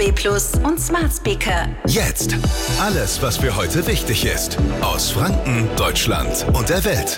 DAB+ und Smart Speaker. Jetzt alles, was für heute wichtig ist. Aus Franken, Deutschland und der Welt.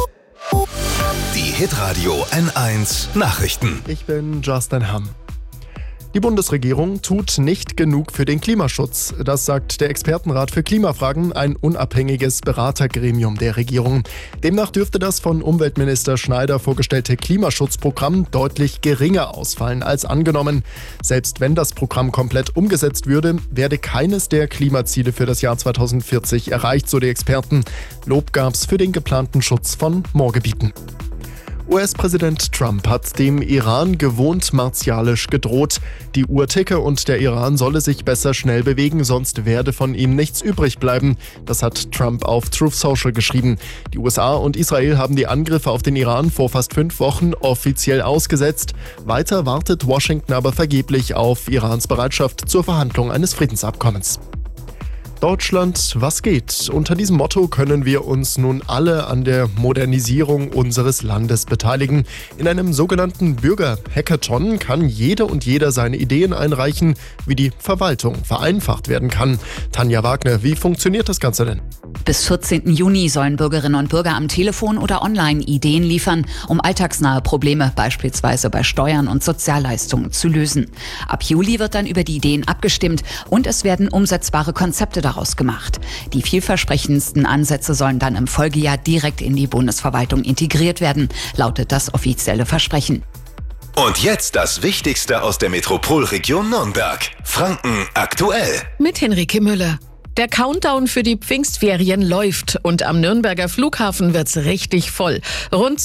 Die Hitradio N1 Nachrichten. Ich bin Justin Hamm. Die Bundesregierung tut nicht genug für den Klimaschutz. Das sagt der Expertenrat für Klimafragen, ein unabhängiges Beratergremium der Regierung. Demnach dürfte das von Umweltminister Schneider vorgestellte Klimaschutzprogramm deutlich geringer ausfallen als angenommen. Selbst wenn das Programm komplett umgesetzt würde, werde keines der Klimaziele für das Jahr 2040 erreicht, so die Experten. Lob gab's für den geplanten Schutz von Moorgebieten. US-Präsident Trump hat dem Iran gewohnt martialisch gedroht. Die Uhr ticke und der Iran solle sich besser schnell bewegen, sonst werde von ihm nichts übrig bleiben. Das hat Trump auf Truth Social geschrieben. Die USA und Israel haben die Angriffe auf den Iran vor fast 5 Wochen offiziell ausgesetzt. Weiter wartet Washington aber vergeblich auf Irans Bereitschaft zur Verhandlung eines Friedensabkommens. Deutschland, was geht? Unter diesem Motto können wir uns nun alle an der Modernisierung unseres Landes beteiligen. In einem sogenannten Bürger-Hackathon kann jede und jeder seine Ideen einreichen, wie die Verwaltung vereinfacht werden kann. Tanja Wagner, wie funktioniert das Ganze denn? Bis 14. Juni sollen Bürgerinnen und Bürger am Telefon oder online Ideen liefern, um alltagsnahe Probleme, beispielsweise bei Steuern und Sozialleistungen, zu lösen. Ab Juli wird dann über die Ideen abgestimmt und es werden umsetzbare Konzepte daraus gemacht. Die vielversprechendsten Ansätze sollen dann im Folgejahr direkt in die Bundesverwaltung integriert werden, lautet das offizielle Versprechen. Und jetzt das Wichtigste aus der Metropolregion Nürnberg. Franken aktuell. Mit Henrike Müller. Der Countdown für die Pfingstferien läuft und am Nürnberger Flughafen wird's richtig voll. Rund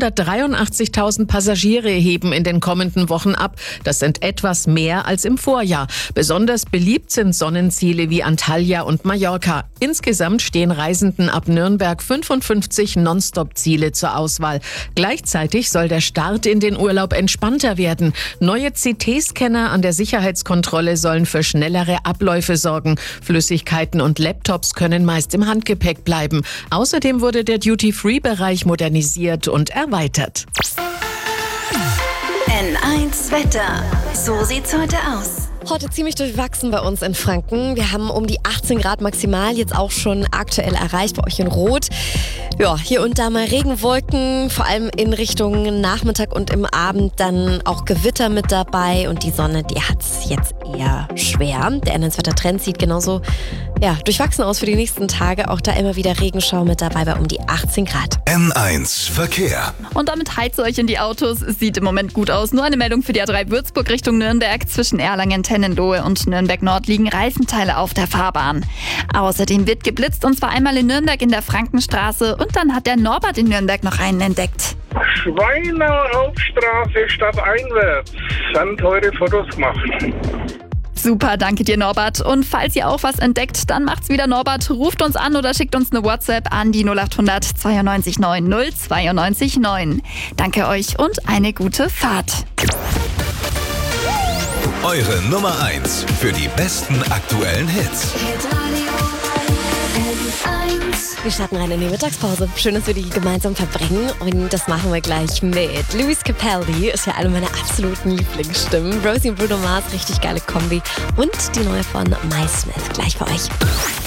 283.000 Passagiere heben in den kommenden Wochen ab. Das sind etwas mehr als im Vorjahr. Besonders beliebt sind Sonnenziele wie Antalya und Mallorca. Insgesamt stehen Reisenden ab Nürnberg 55 Nonstop-Ziele zur Auswahl. Gleichzeitig soll der Start in den Urlaub entspannter werden. Neue CT-Scanner an der Sicherheitskontrolle sollen für schnellere Abläufe sorgen. Flüssigkeiten und Laptops können meist im Handgepäck bleiben. Außerdem wurde der Duty-Free-Bereich modernisiert und erweitert. N1 Wetter. So sieht's heute aus. Heute ziemlich durchwachsen bei uns in Franken. Wir haben um die 18 Grad maximal jetzt auch schon aktuell erreicht, bei euch in Rot. Ja, hier und da mal Regenwolken, vor allem in Richtung Nachmittag und im Abend dann auch Gewitter mit dabei. Und die Sonne, die hat's jetzt eher schwer. Der N1-Wetter-Trend sieht genauso durchwachsen aus für die nächsten Tage. Auch da immer wieder Regenschau mit dabei bei um die 18 Grad. N1 Verkehr. Und damit heizt euch in die Autos. Es sieht im Moment gut aus. Nur eine Meldung für die A3 Würzburg Richtung Nürnberg. Zwischen Erlangen, Tennenlohe und Nürnberg Nord liegen Reifenteile auf der Fahrbahn. Außerdem wird geblitzt, und zwar einmal in Nürnberg in der Frankenstraße, und dann hat der Norbert in Nürnberg noch einen entdeckt. Schweinauer Hauptstraße stadteinwärts. Sind teure Fotos gemacht. Super, danke dir, Norbert. Und falls ihr auch was entdeckt, dann macht's wieder Norbert. Ruft uns an oder schickt uns eine WhatsApp an die 0800 92 9 092 9. Danke euch und eine gute Fahrt. Eure Nummer 1 für die besten aktuellen Hits. Wir starten rein in die Mittagspause. Schön, dass wir die gemeinsam verbringen. Und das machen wir gleich mit Lewis Capaldi. Ist ja eine meiner absoluten Lieblingsstimmen. Rosie und Bruno Mars, richtig geile Kombi. Und die neue von My Smith. Gleich für euch.